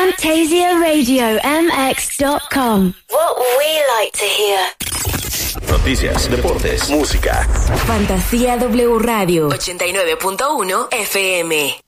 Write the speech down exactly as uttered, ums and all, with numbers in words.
Fantasia Radio M X dot com. What we like to hear. Noticias, deportes, música. Fantasía W Radio ochenta y nueve punto uno F M.